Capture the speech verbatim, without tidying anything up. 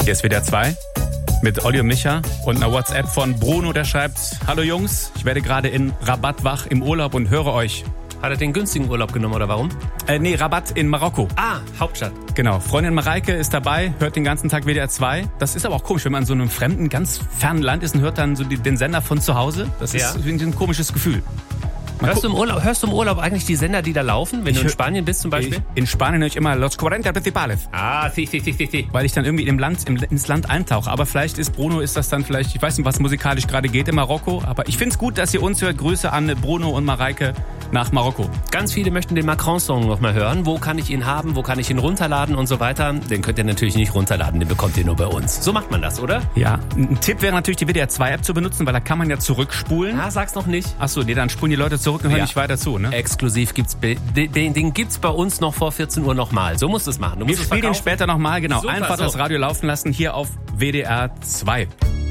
Hier ist W D R zwei mit Olli und Micha und einer WhatsApp von Bruno, der schreibt: Hallo Jungs, ich werde gerade in Rabat wach im Urlaub und höre euch. Hat er den günstigen Urlaub genommen oder warum? Äh, nee, Rabat in Marokko. Ah, Hauptstadt. Genau, Freundin Mareike ist dabei, hört den ganzen Tag W D R zwei. Das ist aber auch komisch, wenn man in so einem fremden, ganz fernen Land ist und hört dann so die, den Sender von zu Hause. Das Ja. ist irgendwie ein komisches Gefühl. Hörst du, im Urlaub, hörst du im Urlaub eigentlich die Sender, die da laufen, wenn Ich du in hör- Spanien bist zum Beispiel? Ich, in Spanien höre ich immer Los cuarenta Principales, Ah, si, si, si, si, si. weil ich dann irgendwie im Land, im, ins Land eintauche. Aber vielleicht ist Bruno, ist das dann vielleicht, ich weiß nicht, was musikalisch gerade geht in Marokko, aber ich finde es gut, dass ihr uns hört. Grüße an Bruno und Mareike nach Marokko. Ganz viele möchten den Macron-Song noch mal hören. Wo kann ich ihn haben? Wo kann ich ihn runterladen und so weiter? Den könnt ihr natürlich nicht runterladen, den bekommt ihr nur bei uns. So macht man das, oder? Ja, ein Tipp wäre natürlich, die W D R zwei App zu benutzen, weil da kann man ja zurückspulen. Ah, sag's noch nicht. Achso, nee, dann spulen die Leute zurück und hören Ja. nicht weiter zu, ne? Exklusiv gibt's be- den, den, den gibt's bei uns noch vor vierzehn Uhr nochmal. So musst du es machen. Du Wir musst es spielen den verkaufen. später nochmal, genau. Super, Einfach so. das Radio laufen lassen, hier auf W D R zwei.